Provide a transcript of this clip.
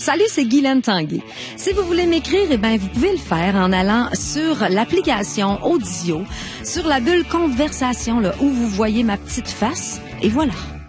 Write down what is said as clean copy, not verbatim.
Salut, c'est Guylaine Tanguay. Si vous voulez m'écrire, vous pouvez le faire en allant sur l'application Audio, sur la bulle Conversation, là, où vous voyez ma petite face. Et voilà.